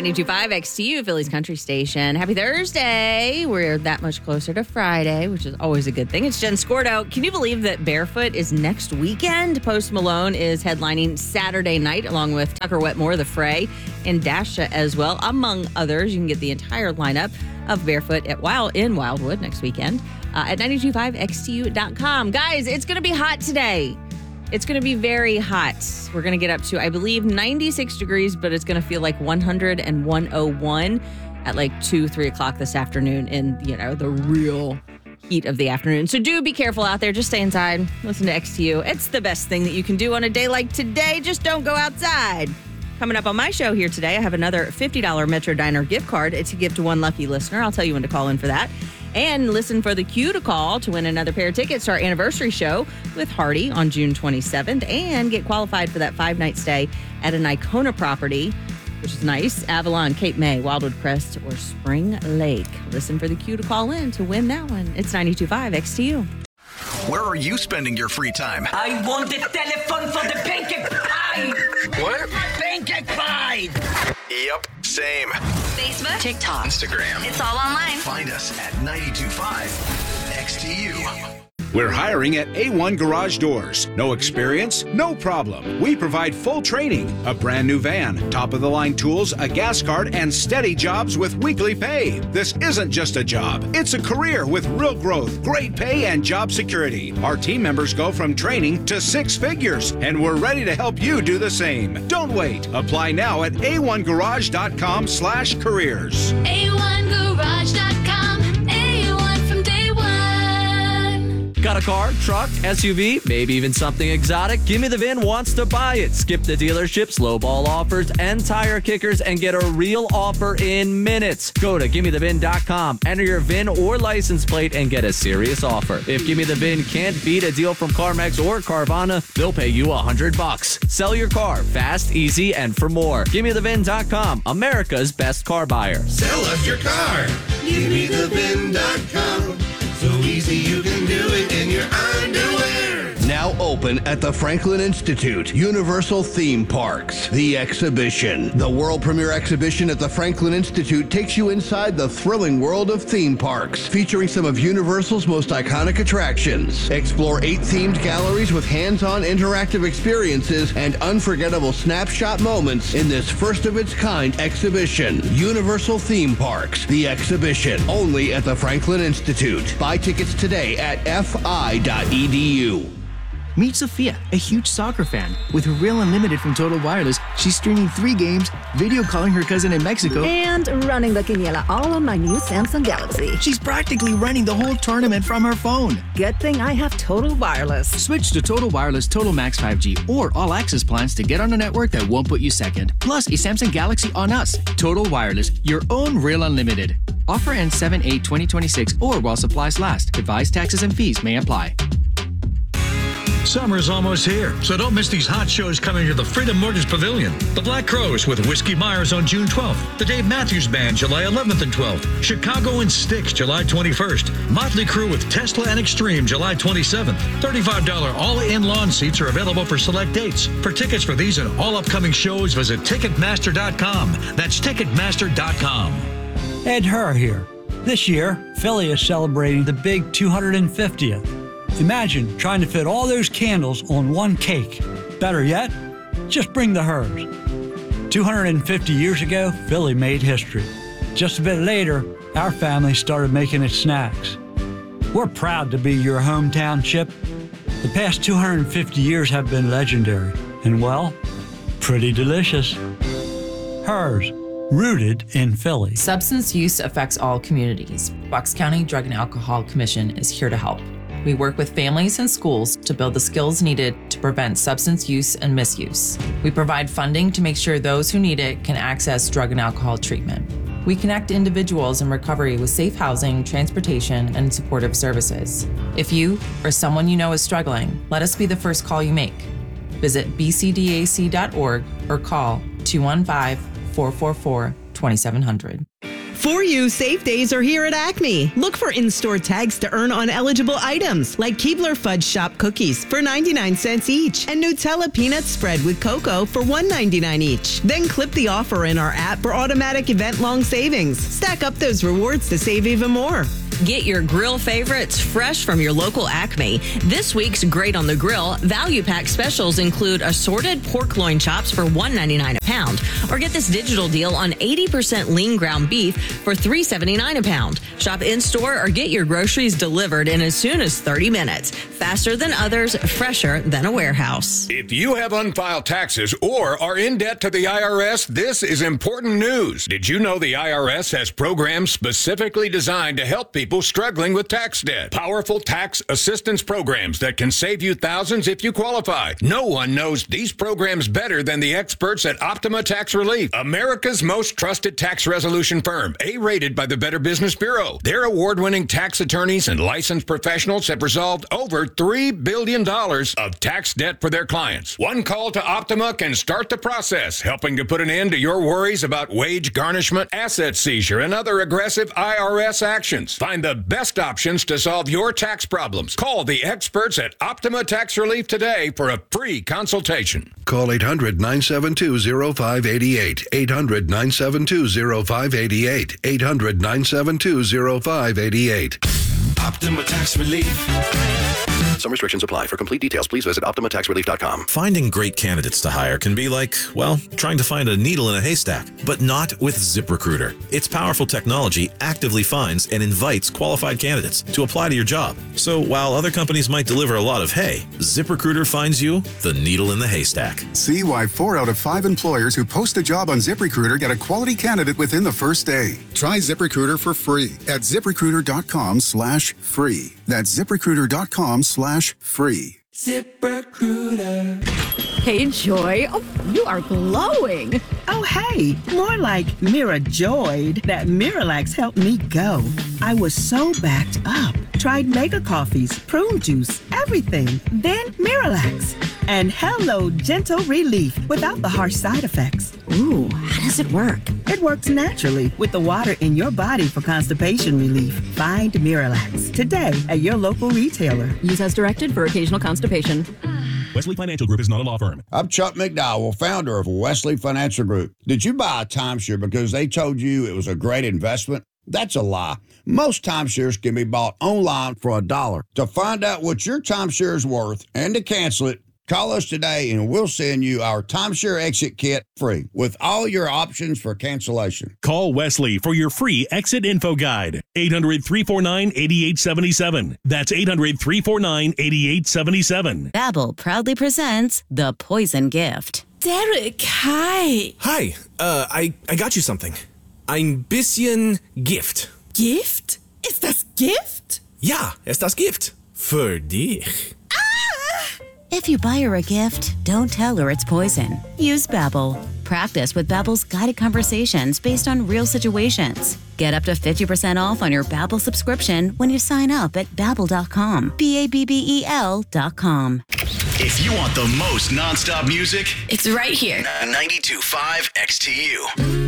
92.5 XTU, Philly's country station. Happy Thursday. We're that much closer to Friday, which is always a good thing. It's Jen Scordo. Can you believe that Barefoot is next weekend? Post Malone is headlining Saturday night along with Tucker Wetmore, The Fray, and Dasha as well, among others. You can get the entire lineup of Barefoot in Wildwood next weekend at 925xtu.com. Guys, it's going to be hot today. It's going to be very hot. We're going to get up to, I believe, 96 degrees, but it's going to feel like 100 and 101 at like 2, 3 o'clock this afternoon in, the real heat of the afternoon. So do be careful out there. Just stay inside. Listen to XTU. It's the best thing that you can do on a day like today. Just don't go outside. Coming up on my show here today, I have another $50 Metro Diner gift card to give to one lucky listener. I'll tell you when to call in for that. And listen for the cue to call to win another pair of tickets to our anniversary show with Hardy on June 27th and get qualified for that 5-night stay at an Icona property, which is nice. Avalon, Cape May, Wildwood Crest, or Spring Lake. Listen for the cue to call in to win that one. It's 92.5 XTU. Where are you spending your free time? I want the telephone for the pancake pie. What? Pancake pie. Yep, same. Facebook, TikTok, Instagram. It's all online. Find us at 92.5 XTU. We're hiring at A1 Garage Doors. No experience? No problem. We provide full training, a brand new van, top-of-the-line tools, a gas card, and steady jobs with weekly pay. This isn't just a job. It's a career with real growth, great pay, and job security. Our team members go from training to 6 figures, and we're ready to help you do the same. Don't wait. Apply now at a1garage.com/careers. A1garage.com. A1 from day one. Got a car, truck, SUV, maybe even something exotic? Gimme the VIN wants to buy it. Skip the dealerships, lowball offers, and tire kickers and get a real offer in minutes. Go to gimmethevin.com, enter your VIN or license plate, and get a serious offer. If Gimme the VIN can't beat a deal from CarMax or Carvana, they'll pay you $100. Sell your car fast, easy, and for more. Gimmethevin.com, America's best car buyer. Sell us your car. GimmeTheVin.com. So easy you can do it in your underwear. Now open at the Franklin Institute, Universal Theme Parks, The Exhibition. The world premiere exhibition at the Franklin Institute takes you inside the thrilling world of theme parks, featuring some of Universal's most iconic attractions. Explore 8 themed galleries with hands-on interactive experiences and unforgettable snapshot moments in this first-of-its-kind exhibition. Universal Theme Parks, The Exhibition, only at the Franklin Institute. Buy tickets today at fi.edu. Meet Sophia, a huge soccer fan. With her Real Unlimited from Total Wireless, she's streaming 3 games, video calling her cousin in Mexico, and running the quiniela all on my new Samsung Galaxy. She's practically running the whole tournament from her phone. Good thing I have Total Wireless. Switch to Total Wireless Total Max 5G or All Access plans to get on a network that won't put you second. Plus, a Samsung Galaxy on us. Total Wireless, your own Real Unlimited. Offer ends 7/8/2026 or while supplies last. Advised taxes and fees may apply. Summer's almost here, so don't miss these hot shows coming to the Freedom Mortgage Pavilion. The Black Crowes with Whiskey Myers on June 12th. The Dave Matthews Band, July 11th and 12th. Chicago and Styx, July 21st. Motley Crue with Tesla and Extreme, July 27th. $35 all-in lawn seats are available for select dates. For tickets for these and all upcoming shows, visit Ticketmaster.com. That's Ticketmaster.com. Ed Herr here. This year, Philly is celebrating the big 250th. Imagine trying to fit all those candles on one cake. Better yet, just bring the Herrs. 250 years ago, Philly made history. Just a bit later, our family started making its snacks. We're proud to be your hometown chip. The past 250 years have been legendary and, well, pretty delicious. Herrs, rooted in Philly. Substance use affects all communities. Bucks County Drug and Alcohol Commission is here to help. We work with families and schools to build the skills needed to prevent substance use and misuse. We provide funding to make sure those who need it can access drug and alcohol treatment. We connect individuals in recovery with safe housing, transportation, and supportive services. If you or someone you know is struggling, let us be the first call you make. Visit bcdac.org or call 215-444-2700. For you, safe days are here at Acme. Look for in-store tags to earn on eligible items like Keebler Fudge Shop cookies for 99 cents each and Nutella peanut spread with cocoa for $1.99 each. Then clip the offer in our app for automatic event-long savings. Stack up those rewards to save even more. Get your grill favorites fresh from your local Acme. This week's Great on the Grill value pack specials include assorted pork loin chops for $1.99 a pound. Or get this digital deal on 80% lean ground beef for $3.79 a pound. Shop in-store or get your groceries delivered in as soon as 30 minutes. Faster than others, fresher than a warehouse. If you have unfiled taxes or are in debt to the IRS, this is important news. Did you know the IRS has programs specifically designed to help people struggling with tax debt? Powerful tax assistance programs that can save you thousands if you qualify. No one knows these programs better than the experts at Optima Tax Relief, America's most trusted tax resolution firm, A-rated by the Better Business Bureau. Their award-winning tax attorneys and licensed professionals have resolved over $3 billion of tax debt for their clients. One call to Optima can start the process, helping to put an end to your worries about wage garnishment, asset seizure, and other aggressive IRS actions. Find the best options to solve your tax problems. Call the experts at Optima Tax Relief today for a free consultation. Call 800-972-0588. 800-972-0588. 800-972-0588. Optima Tax Relief. Some restrictions apply. For complete details, please visit OptimaTaxRelief.com. Finding great candidates to hire can be like, well, trying to find a needle in a haystack, but not with ZipRecruiter. Its powerful technology actively finds and invites qualified candidates to apply to your job. So while other companies might deliver a lot of hay, ZipRecruiter finds you the needle in the haystack. See why 4 out of 5 employers who post a job on ZipRecruiter get a quality candidate within the first day. Try ZipRecruiter for free at ZipRecruiter.com/free. That's ZipRecruiter.com/free. ZipRecruiter. Hey, Joy. Oh, you are glowing. Oh, hey. More like Mira joyed that Miralax helped me go. I was so backed up. Tried mega coffees, prune juice, everything. Then Miralax. And hello, gentle relief without the harsh side effects. Ooh, how does it work? It works naturally with the water in your body for constipation relief. Find Miralax today at your local retailer. Use as directed for occasional constipation. Wesley Financial Group is not a law firm. I'm Chuck McDowell, founder of Wesley Financial Group. Did you buy a timeshare because they told you it was a great investment? That's a lie. Most timeshares can be bought online for $1. To find out what your timeshare is worth and to cancel it, call us today and we'll send you our timeshare exit kit free with all your options for cancellation. Call Wesley for your free exit info guide. 800-349-8877. That's 800-349-8877. Babbel proudly presents The Poison Gift. Derek, hi. Hi, I got you something. Ein bisschen Gift. Gift? Ist das Gift? Ja, ist das Gift. Für dich. If you buy her a gift, don't tell her it's poison. Use Babbel. Practice with Babbel's guided conversations based on real situations. Get up to 50% off on your Babbel subscription when you sign up at Babbel.com. Babbel.com. If you want the most nonstop music, it's right here. 92.5 XTU.